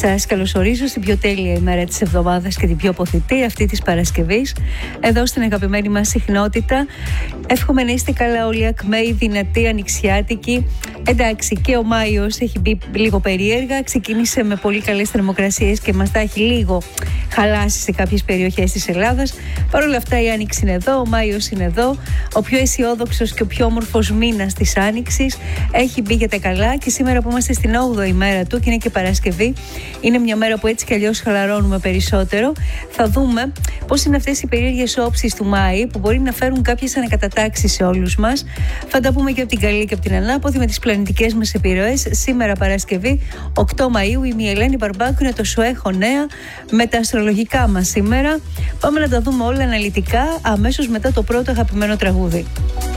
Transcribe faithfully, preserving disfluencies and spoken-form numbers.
Σας καλωσορίζω στην πιο τέλεια ημέρα της εβδομάδας και την πιο αποθητή, αυτή της Παρασκευής, εδώ στην αγαπημένη μας συχνότητα. Εύχομαι να είστε καλά όλοι, ακμαίοι, δυνατοί, ανοιξιάτικοι. Εντάξει, και ο Μάιος έχει μπει λίγο περίεργα, ξεκίνησε με πολύ καλές θερμοκρασίες και μας τα έχει λίγο χαλάσει σε κάποιες περιοχές της Ελλάδας. Παρ' όλα αυτά η Άνοιξη είναι εδώ, ο Μάιος είναι εδώ, ο πιο αισιόδοξος και ο πιο όμορφος μήνας της Άνοιξης έχει μπει για τα καλά, και σήμερα που είμαστε στην όγδοη μέρα του και είναι και Παρασκευή, είναι μια μέρα που έτσι κι αλλιώς χαλαρώνουμε περισσότερο. Θα δούμε πώς είναι αυτές οι περίεργες όψεις του Μάη που μπορεί να φέρουν κάποιες ανακατατάξεις σε όλους μας. Θα τα πούμε και από την καλή και από την ανάποδη με τις πλανητικές μας επιρροές. Σήμερα Παρασκευή οκτώ Μαΐου, η Ελένη Μπαρμπάκου είναι το Σου έχω νέα με τα αστρολογικά μας σήμερα. Πάμε να τα δούμε όλα αναλυτικά αμέσως μετά το πρώτο αγαπημένο τραγούδι.